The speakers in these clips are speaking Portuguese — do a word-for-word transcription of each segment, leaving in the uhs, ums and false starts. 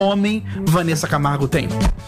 homem Vanessa Camargo tem?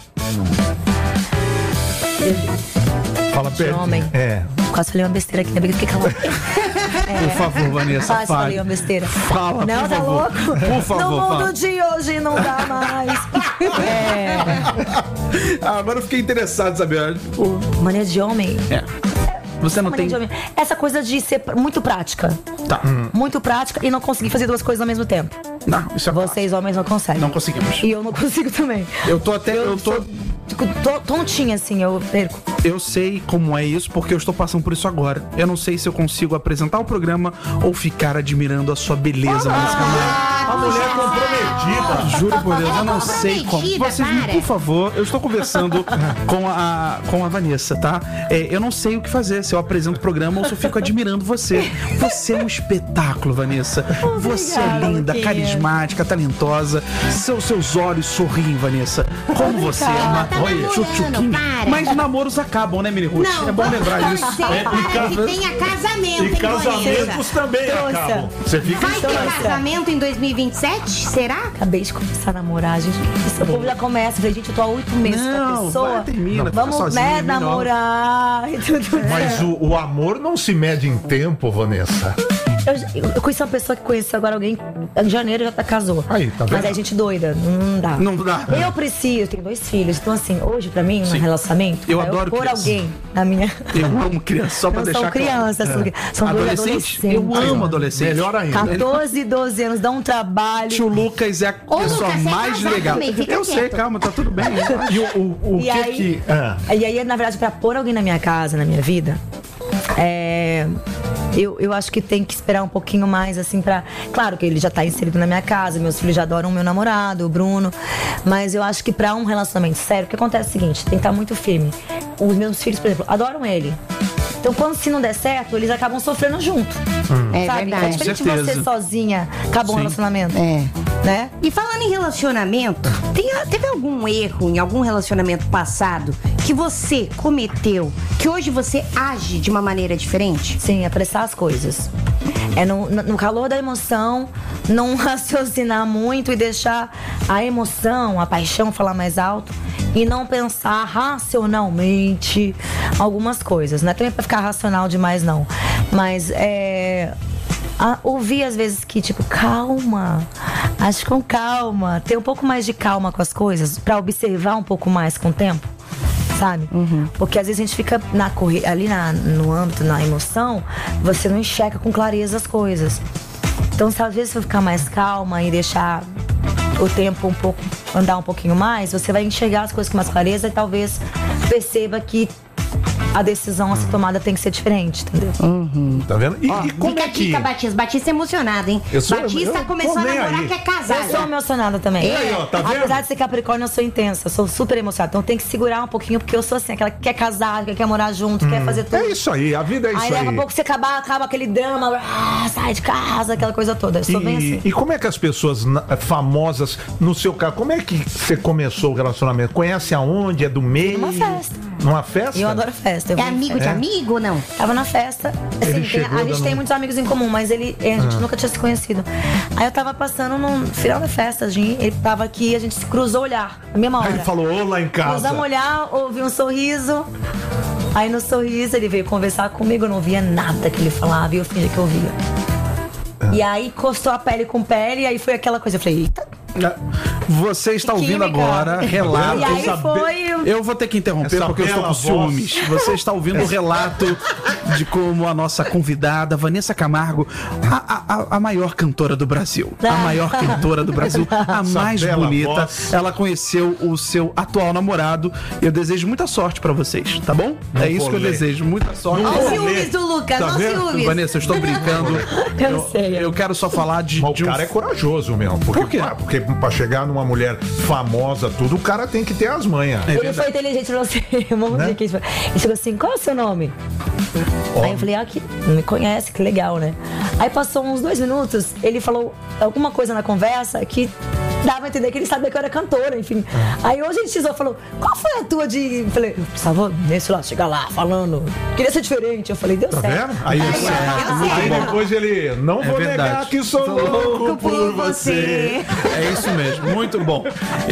Fala perto. Homem. É. Quase falei uma besteira aqui, ainda bem que eu fiquei calada. É. Por favor, Vanessa, Quase fale. falei uma besteira. Fala, não, por tá favor. louco? Por favor, no mundo fala. de hoje não dá mais. É. Ah, agora eu fiquei interessado em saber. Tipo, Mania de homem? É. Você não Mania tem... de homem. Essa coisa de ser muito prática. Tá. Hum. Muito prática e não conseguir fazer duas coisas ao mesmo tempo. Não, isso é Vocês, homens, não conseguem. Não conseguimos. E eu não consigo também. Eu tô até... Eu, tô... Sou, tipo, tô, tontinha, assim, eu perco. Eu sei como é isso, porque eu estou passando por isso agora. Eu não sei se eu consigo apresentar o programa ou ficar admirando a sua beleza, Vanessa Camargo. A mulher comprometida. Juro por Deus, eu não sei como. Vocês, me, por favor, eu estou conversando com a, com a Vanessa, tá? É, eu não sei o que fazer, se eu apresento o programa ou se eu fico admirando você. Você é um espetáculo, Vanessa. Você é linda, Luquinha. carismática, talentosa. Seus, seus olhos sorriem, Vanessa. Como você é uma... Tá Olha, namorando, tchutchuquinho. para. Mas namoros acabam, né, Mini Ruth? Não, É bom vamos lembrar torcer disso. É, para e ca- que tenha casamento, E hein, casamentos Vanessa? também Trouxa. acabam. Você fica Vai ter Trouxa. casamento em dois mil e vinte e sete? Será? Acabei de começar a namorar, gente. Isso, o povo já começa. Falei, gente, eu tô há oito meses com a Não, pessoa. vai, termina, fica Vamos, sozinha, né, melhor. namorar e tudo. Mas o, o amor não se mede em tempo, Vanessa. Eu, eu conheci uma pessoa que conheceu agora alguém em janeiro já tá, casou. Aí, tá vendo? Mas é gente doida, não dá. Não dá. Eu preciso, eu tenho dois filhos. Então, assim, hoje, pra mim, Sim. um relacionamento, Eu pra adoro pôr criança. alguém na minha. Eu amo criança, só pra Não deixar são crianças, claro. são, são dois Adolescente? adolescentes. Eu amo adolescente. Melhor ainda. catorze, doze anos, dá um trabalho. Tio Lucas é a Ô, pessoa Lucas, você é mais casado legal. também, fica Eu sei, quieto. calma, tá tudo bem. E o, o, o E que aí- que... Ah, E aí, na verdade, pra pôr alguém na minha casa, na minha vida, é, eu, eu acho que tem que esperar um pouquinho mais, assim, pra... Claro que ele já tá inserido na minha casa, meus filhos já adoram o meu namorado, o Bruno. Mas eu acho que pra um relacionamento sério, o que acontece é o seguinte, tem que estar muito firme. Os meus filhos, por exemplo, adoram ele. Então, quando se não der certo, eles acabam sofrendo junto. É sabe? verdade. É diferente de certeza. você sozinha acabou um Sim. relacionamento. É. Né? E falando em relacionamento, tem- teve algum erro em algum relacionamento passado que você cometeu, que hoje você age de uma maneira diferente? Sim, apressar as coisas. É no, no- no calor da emoção, não raciocinar muito e deixar a emoção, a paixão falar mais alto e não pensar racionalmente algumas coisas. Não é também pra ficar racional demais, não. Mas é. a- ouvir às vezes que, tipo, calma, age com calma, ter um pouco mais de calma com as coisas, pra observar um pouco mais com o tempo. Sabe? Porque às vezes a gente fica na corri- ali na, no âmbito, na emoção, você não enxerga com clareza as coisas. Então, se às vezes você ficar mais calma e deixar o tempo um pouco, andar um pouquinho mais, você vai enxergar as coisas com mais clareza e talvez perceba que a decisão a ser tomada tem que ser diferente, entendeu? tá vendo? E, Ó, e como fica é a que... dica, Batista. Batista é emocionado, hein? Eu sou- Batista eu começou tô a nem namorar aí. que é Eu casado. sou emocionada também. Aí, ó, tá vendo? Apesar de ser Capricórnio, eu sou intensa, eu sou super emocionada. Então tem que segurar um pouquinho, porque eu sou assim, aquela que quer casar, que quer morar junto, quer fazer tudo. É isso aí, a vida é isso Aí aí. daqui a pouco você acaba, acaba aquele drama, ah, sai de casa, aquela coisa toda. Eu sou bem E, assim. e como é que as pessoas na- famosas, no seu caso, como é que você começou o relacionamento? Conhece aonde? É do meio? Numa festa. Numa festa? E eu adoro festa. Eu É vou em amigo de festa. amigo ou não? Tava na festa. Assim, Ele tem- chegou a gente dando- tem muitos amigos em comum, mas ele, a gente nunca tinha se conhecido. Aí eu tava passando no final da festa, a gente, ele tava aqui, a gente se cruzou o olhar, na mesma hora. Aí ele falou, ô lá em casa. Cruzamos o olhar, ouvi um sorriso. Aí no sorriso ele veio conversar comigo, eu não ouvia nada que ele falava e eu fingi que eu ouvia. E aí encostou a pele com pele, e aí foi aquela coisa, eu falei, eita. Você está ouvindo Química. agora relato. E aí saber- foi. Eu vou ter que interromper Essa porque eu estou bela com ciúmes. Você está ouvindo o relato de como a nossa convidada, Vanessa Camargo, a, a- a maior cantora do Brasil. A maior cantora do Brasil, a Essa mais bela bonita. voz. Ela conheceu o seu atual namorado. Eu desejo muita sorte pra vocês, tá bom? é isso vou que eu ler. desejo, muita sorte. Não Olha vou os ler. ciúmes do Lucas, Tá olha os vendo? ciúmes. Vanessa, eu estou brincando. Eu sei. Eu quero só falar de, Mas de o um cara é corajoso mesmo. Porque, Por quê? pá, porque pra chegar numa mulher famosa, tudo, o cara tem que ter as manhas. É Ele verdade. foi inteligente pra você. Vamos Né? ver que ele chegou assim, qual é o seu nome? Aí eu falei, ah, que não me conhece, que legal, né? Aí passou uns dois minutos, ele falou alguma coisa na conversa que dava a entender que ele sabia que eu era cantora, enfim. Aí hoje a gente falou, qual foi a tua de... Eu falei, eu precisava nesse lá, chegar lá, falando, queria ser diferente. Eu falei, deu Tá certo. vendo? Aí, Aí, certo. Aí depois ele, não É vou verdade. negar que sou louco por você. É isso mesmo, muito bom.